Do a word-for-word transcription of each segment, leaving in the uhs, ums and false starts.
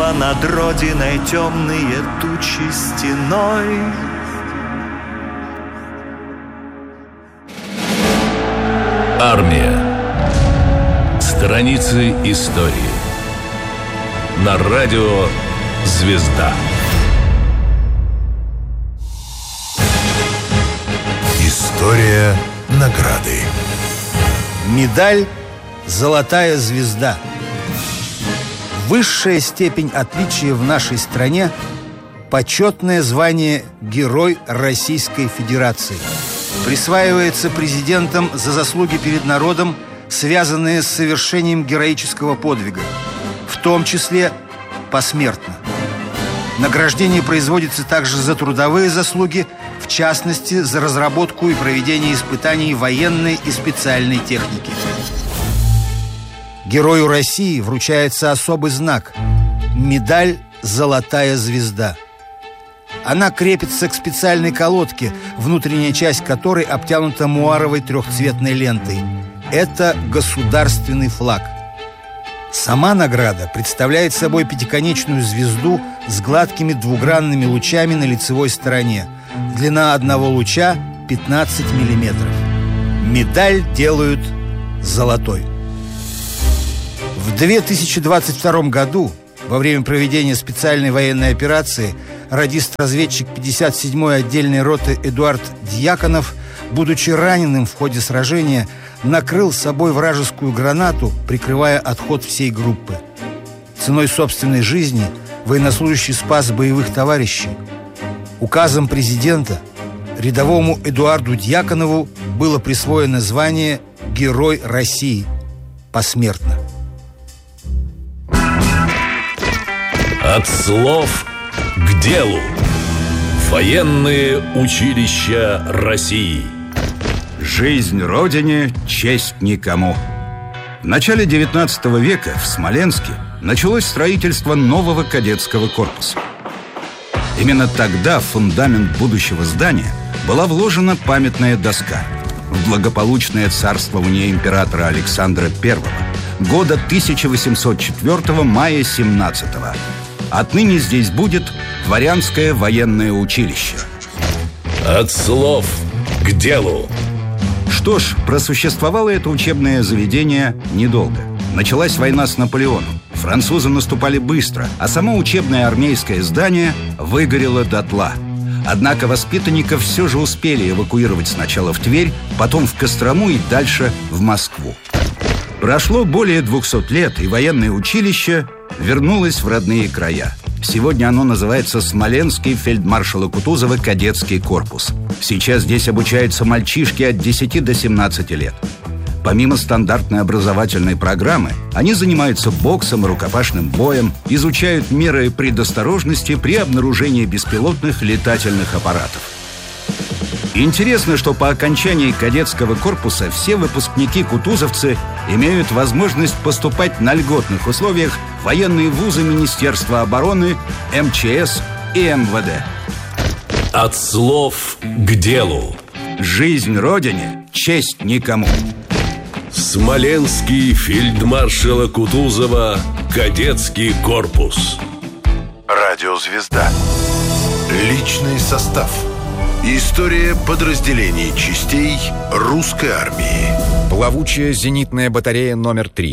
нависла над родиной темные тучи стеной. Армия. Страницы истории. На радио «Звезда». История награды. Медаль «Золотая звезда». Высшая степень отличия в нашей стране – почетное звание Герой Российской Федерации. Присваивается президентом за заслуги перед народом, связанные с совершением героического подвига, в том числе посмертно. Награждение производится также за трудовые заслуги, в частности, за разработку и проведение испытаний военной и специальной техники. Герою России вручается особый знак – медаль «Золотая звезда». Она крепится к специальной колодке, внутренняя часть которой обтянута муаровой трехцветной лентой. Это государственный флаг. Сама награда представляет собой пятиконечную звезду с гладкими двугранными лучами на лицевой стороне. Длина одного луча – пятнадцать миллиметров. Медаль делают золотой. В две тысячи двадцать втором году, во время проведения специальной военной операции, радист-разведчик пятьдесят седьмой отдельной роты Эдуард Дьяконов, будучи раненым в ходе сражения, накрыл собой вражескую гранату, прикрывая отход всей группы. Ценой собственной жизни военнослужащий спас боевых товарищей. Указом президента рядовому Эдуарду Дьяконову было присвоено звание Герой России посмертно. От слов к делу. Военные училища России. Жизнь Родине, честь никому. В начале девятнадцатого века в Смоленске началось строительство нового кадетского корпуса. Именно тогда в фундамент будущего здания была вложена памятная доска. В благополучное царствование императора Александра Первого года тысяча восемьсот четвёртого мая семнадцатого. Отныне здесь будет Дворянское военное училище. От слов к делу. Что ж, просуществовало это учебное заведение недолго. Началась война с Наполеоном. Французы наступали быстро, а само учебное армейское здание выгорело дотла. Однако воспитанников все же успели эвакуировать сначала в Тверь, потом в Кострому и дальше в Москву. Прошло более двухсот лет, и военное училище вернулось в родные края. Сегодня оно называется Смоленский фельдмаршала Кутузова кадетский корпус. Сейчас здесь обучаются мальчишки от десяти до семнадцати лет. Помимо стандартной образовательной программы, они занимаются боксом и рукопашным боем, изучают меры предосторожности при обнаружении беспилотных летательных аппаратов. Интересно, что по окончании кадетского корпуса все выпускники-кутузовцы имеют возможность поступать на льготных условиях в военные вузы Министерства обороны, эм че эс и эм вэ дэ. От слов к делу. Жизнь Родине, честь никому. Смоленский фельдмаршала Кутузова кадетский корпус. Радиозвезда. Личный состав. История подразделений частей русской армии. Плавучая зенитная батарея номер три.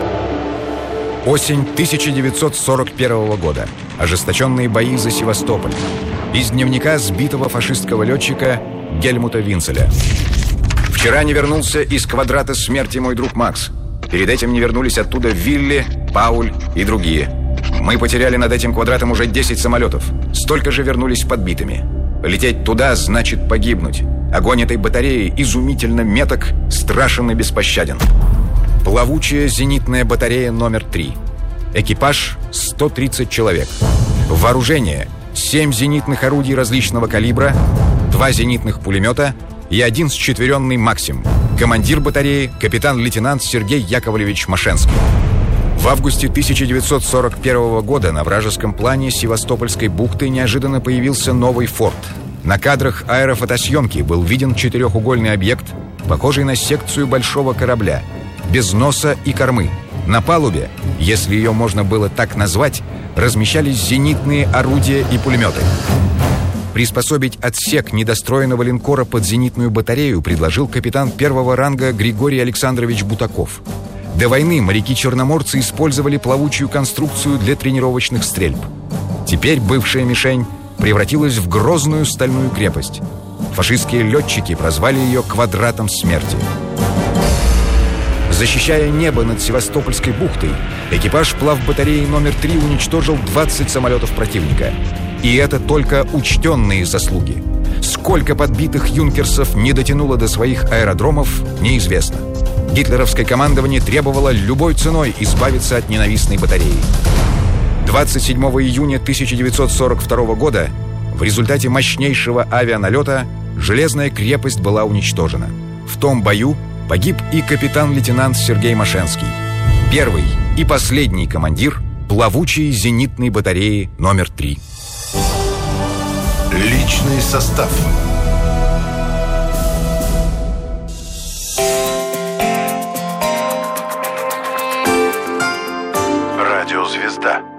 Осень тысяча девятьсот сорок первого года. Ожесточенные бои за Севастополь. Из дневника сбитого фашистского летчика Гельмута Винцеля. Вчера не вернулся из квадрата смерти мой друг Макс. Перед этим не вернулись оттуда Вилли, Пауль и другие. Мы потеряли над этим квадратом уже десять самолетов. Столько же вернулись подбитыми. Лететь туда значит погибнуть. Огонь этой батареи изумительно меток, страшен и беспощаден. Плавучая зенитная батарея номер три. Экипаж сто тридцать человек. Вооружение семь зенитных орудий различного калибра, два зенитных пулемета и один счетверенный «Максим». Командир батареи капитан-лейтенант Сергей Яковлевич Машенский. В августе тысяча девятьсот сорок первого года на вражеском плане Севастопольской бухты неожиданно появился новый форт. На кадрах аэрофотосъемки был виден четырехугольный объект, похожий на секцию большого корабля, без носа и кормы, На палубе, если ее можно было так назвать, размещались зенитные орудия и пулеметы. Приспособить отсек недостроенного линкора под зенитную батарею предложил капитан первого ранга Григорий Александрович Бутаков. До войны моряки-черноморцы использовали плавучую конструкцию для тренировочных стрельб. Теперь бывшая мишень превратилась в грозную стальную крепость. Фашистские летчики прозвали ее «квадратом смерти». Защищая небо над Севастопольской бухтой, экипаж плавбатареи номер три уничтожил двадцать самолетов противника. И это только учтенные заслуги. Сколько подбитых юнкерсов не дотянуло до своих аэродромов, неизвестно. Гитлеровское командование требовало любой ценой избавиться от ненавистной батареи. двадцать седьмого июня тысяча девятьсот сорок второго года в результате мощнейшего авианалета железная крепость была уничтожена. В том бою погиб и капитан-лейтенант Сергей Машенский, первый и последний командир плавучей зенитной батареи номер три. Личный состав. Радиозвезда.